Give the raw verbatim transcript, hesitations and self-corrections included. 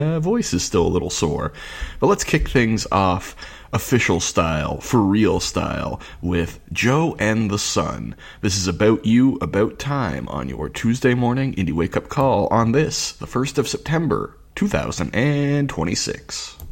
uh, voice is still a little sore. But let's kick things off official style, for real style, with Joe and the Sun. This is About You, About Time on your Tuesday morning indie wake-up call on this, the first of September, two thousand twenty-six.